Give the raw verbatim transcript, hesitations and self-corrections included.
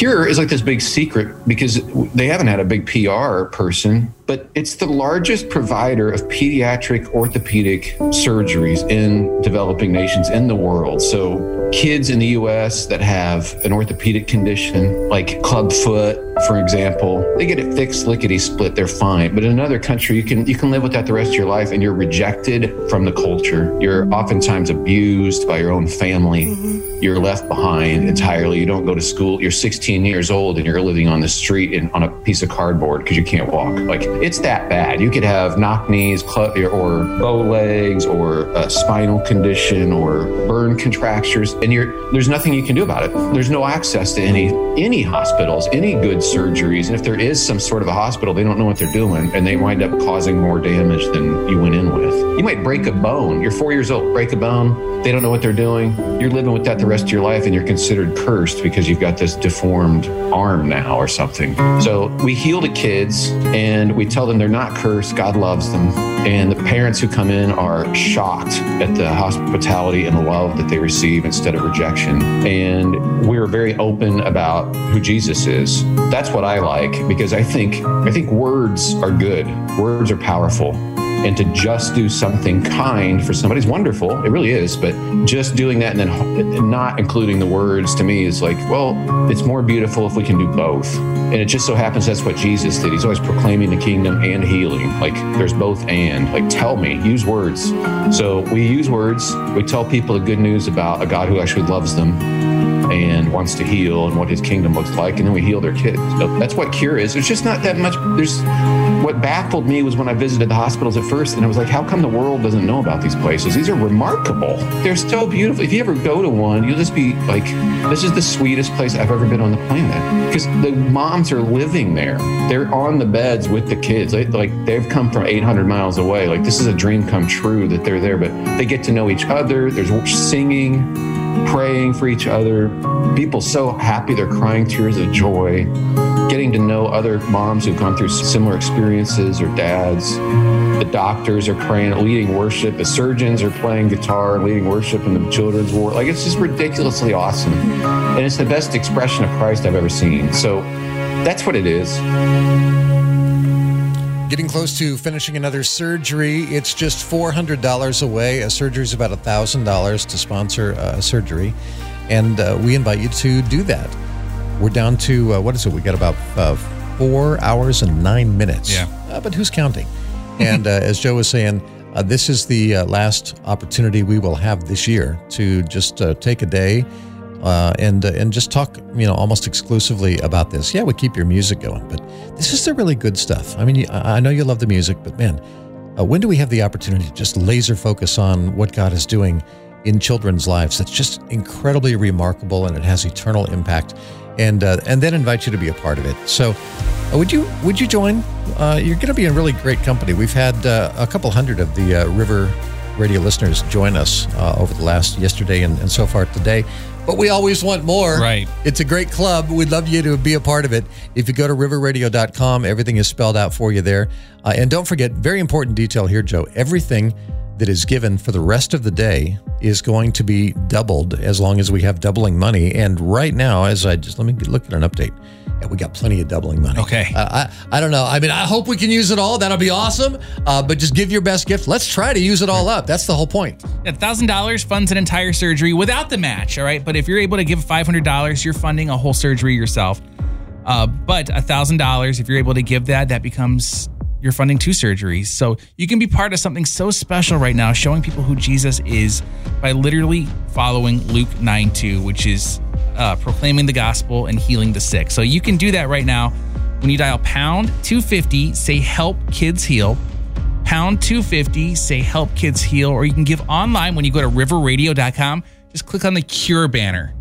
Cure is like this big secret because they haven't had a big P R person, but it's the largest provider of pediatric orthopedic surgeries in developing nations in the world. So kids in the U S that have an orthopedic condition like club foot, for example, they get it fixed lickety split, they're fine. But in another country, you can you can live with that the rest of your life, and you're rejected from the culture. You're oftentimes abused by your own family. Mm-hmm. You're left behind entirely. You don't go to school. You're sixteen years old and you're living on the street in, on a piece of cardboard because you can't walk. Like, it's that bad. You could have knock knees, club, or bow legs, or a spinal condition, or burn contractures, and you're there's nothing you can do about it. There's no access to any any hospitals, any good surgeries. And if there is some sort of a hospital, they don't know what they're doing, and they wind up causing more damage than you went in with. You might break a bone. You're four years old, break a bone. They don't know what they're doing. You're living with that the rest of your life, and you're considered cursed because you've got this deformed arm now or something. So we heal the kids, and we tell them they're not cursed. God loves them. And the parents who come in are shocked at the hospitality and the love that they receive instead of rejection. And we're very open about who Jesus is. That's what I like, because I think I think words are good. Words are powerful. And to just do something kind for somebody is wonderful. It really is. But just doing that and then not including the words, to me, is like, well, it's more beautiful if we can do both. And it just so happens that's what Jesus did. He's always proclaiming the kingdom and healing. Like, there's both and. Like, tell me, use words. So we use words. We tell people the good news about a God who actually loves them and wants to heal and what his kingdom looks like, and then we heal their kids. So that's what Cure is. There's just not that much. There's what baffled me was when I visited the hospitals at first, and I was like, how come the world doesn't know about these places? These are remarkable. They're so beautiful. If you ever go to one, you'll just be like, this is the sweetest place I've ever been on the planet, because the moms are living there. They're on the beds with the kids. They, like, they've come from eight hundred miles away. Like, this is a dream come true that they're there, but they get to know each other. There's singing, praying for each other. People so happy, they're crying tears of joy, getting to know other moms who've gone through similar experiences, or dads. The doctors are praying, leading worship. The surgeons are playing guitar, leading worship in the children's ward. Like, it's just ridiculously awesome. And it's the best expression of Christ I've ever seen. So that's what it is. Getting close to finishing another surgery. It's just four hundred dollars away. A surgery is about one thousand dollars to sponsor a surgery. And uh, we invite you to do that. We're down to, uh, what is it? We got about uh, four hours and nine minutes. Yeah. Uh, but who's counting? And uh, as Joe was saying, uh, this is the uh, last opportunity we will have this year to just uh, take a day uh, and uh, and just talk, you know, almost exclusively about this. Yeah, we keep your music going, but this is the really good stuff. I mean, I know you love the music, but man, uh, when do we have the opportunity to just laser focus on what God is doing in children's lives? That's just incredibly remarkable, and it has eternal impact. And uh, and then invite you to be a part of it. So, uh, would you would you join? Uh, you're going to be in really great company. We've had uh, a couple hundred of the uh, River Radio listeners join us uh, over the last yesterday and, and so far today. But we always want more. Right. It's a great club. We'd love you to be a part of it. If you go to river radio dot com, everything is spelled out for you there. Uh, and don't forget, very important detail here, Joe. Everything that is given for the rest of the day is going to be doubled as long as we have doubling money. And right now, as I just, let me look at an update. Yeah, we got plenty of doubling money. Okay. Uh, I, I don't know. I mean, I hope we can use it all. That'll be awesome. Uh, but just give your best gift. Let's try to use it all up. That's the whole point. one thousand dollars funds an entire surgery without the match, all right? But if you're able to give five hundred dollars, you're funding a whole surgery yourself. Uh, but one thousand dollars, if you're able to give that, that becomes... you're funding two surgeries. So you can be part of something so special right now, showing people who Jesus is by literally following Luke nine two, which is uh, proclaiming the gospel and healing the sick. So you can do that right now when you dial pound two fifty, say help kids heal, pound two fifty, say help kids heal, or you can give online when you go to river radio dot com. Just click on the Cure banner.